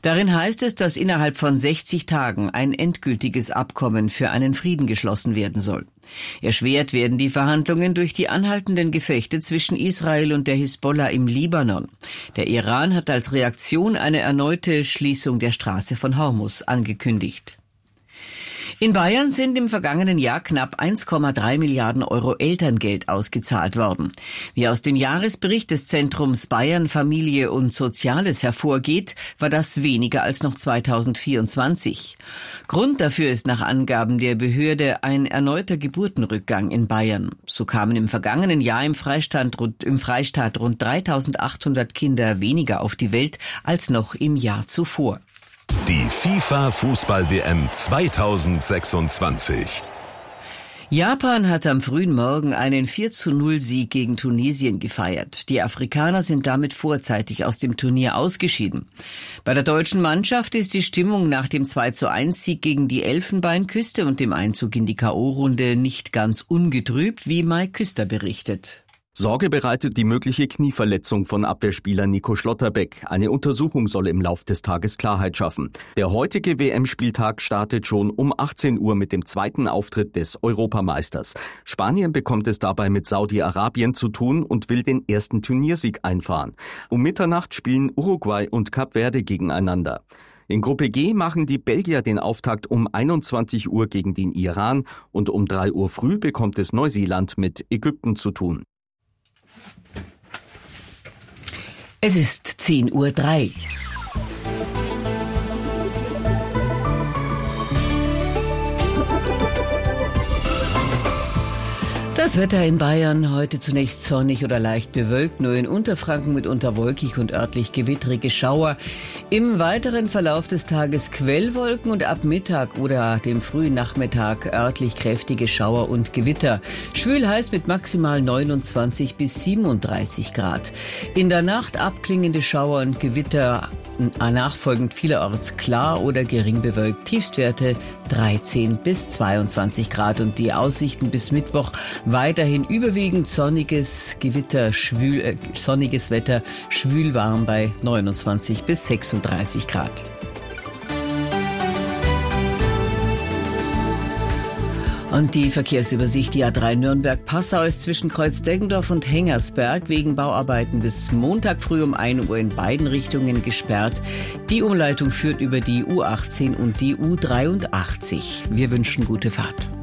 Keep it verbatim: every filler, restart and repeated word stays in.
Darin heißt es, dass innerhalb von sechzig Tagen ein endgültiges Abkommen für einen Frieden geschlossen werden soll. Erschwert werden die Verhandlungen durch die anhaltenden Gefechte zwischen Israel und der Hisbollah im Libanon. Der Iran hat als Reaktion eine erneute Schließung der Straße von Hormuz angekündigt. In Bayern sind im vergangenen Jahr knapp eins Komma drei Milliarden Euro Elterngeld ausgezahlt worden. Wie aus dem Jahresbericht des Zentrums Bayern Familie und Soziales hervorgeht, war das weniger als noch zweitausendvierundzwanzig. Grund dafür ist nach Angaben der Behörde ein erneuter Geburtenrückgang in Bayern. So kamen im vergangenen Jahr im Freistaat, im Freistaat rund dreitausendachthundert Kinder weniger auf die Welt als noch im Jahr zuvor. Die FIFA-Fußball-W M zweitausendsechsundzwanzig. Japan hat am frühen Morgen einen vier zu null Sieg gegen Tunesien gefeiert. Die Afrikaner sind damit vorzeitig aus dem Turnier ausgeschieden. Bei der deutschen Mannschaft ist die Stimmung nach dem zwei zu eins Sieg gegen die Elfenbeinküste und dem Einzug in die K O-Runde nicht ganz ungetrübt, wie Mai Küster berichtet. Sorge bereitet die mögliche Knieverletzung von Abwehrspieler Nico Schlotterbeck. Eine Untersuchung soll im Lauf des Tages Klarheit schaffen. Der heutige W M-Spieltag startet schon um achtzehn Uhr mit dem zweiten Auftritt des Europameisters. Spanien bekommt es dabei mit Saudi-Arabien zu tun und will den ersten Turniersieg einfahren. Um Mitternacht spielen Uruguay und Kap Verde gegeneinander. In Gruppe G machen die Belgier den Auftakt um einundzwanzig Uhr gegen den Iran und um drei Uhr früh bekommt es Neuseeland mit Ägypten zu tun. Es ist zehn Uhr drei. Das Wetter in Bayern heute zunächst sonnig oder leicht bewölkt, nur in Unterfranken mitunter wolkig und örtlich gewittrige Schauer. Im weiteren Verlauf des Tages Quellwolken und ab Mittag oder dem frühen Nachmittag örtlich kräftige Schauer und Gewitter. Schwül heiß mit maximal neunundzwanzig bis siebenunddreißig Grad. In der Nacht abklingende Schauer und Gewitter, nachfolgend vielerorts klar oder gering bewölkt. Tiefstwerte dreizehn bis zweiundzwanzig Grad und die Aussichten bis Mittwoch weiterhin überwiegend sonniges Gewitter, schwül, äh, sonniges Wetter, schwül warm bei neunundzwanzig bis sechsunddreißig Grad. Und die Verkehrsübersicht, die A drei Nürnberg-Passau ist zwischen Kreuz-Deggendorf und Hengersberg wegen Bauarbeiten bis Montag früh um ein Uhr in beiden Richtungen gesperrt. Die Umleitung führt über die U achtzehn und die U dreiundachtzig. Wir wünschen gute Fahrt.